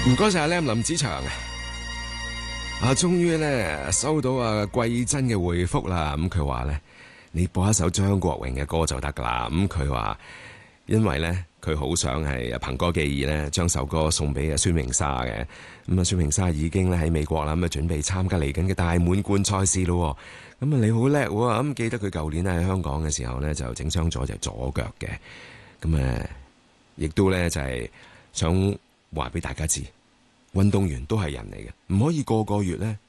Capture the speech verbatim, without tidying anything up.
唔該晒阿 Lam 林子祥啊！啊，終於咧收到阿桂珍嘅回覆啦。咁佢話咧，你播一首張國榮嘅歌就得噶啦。咁佢話，因為咧佢好想係憑歌寄意咧，將首歌送俾阿孫穎莎嘅。咁啊，孫穎莎已經咧喺美國啦，咁啊準備參加嚟緊嘅大滿貫賽事咯。咁啊，你好叻喎！咁記得佢舊年喺香港嘅時候咧，就整傷咗隻左腳嘅。咁誒，亦都咧就係想話俾大家知。運動員都係人嚟嘅，唔可以個個月咧